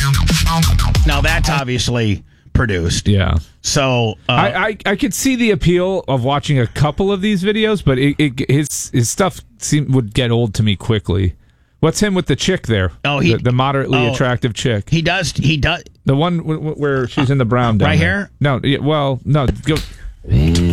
Now that's obviously produced. Yeah. So I could see the appeal of watching a couple of these videos, but his stuff would get old to me quickly. What's him with the chick there? Oh, the moderately attractive chick. He does. The one where she's in the brown down right there. here. No. Well, no. Go.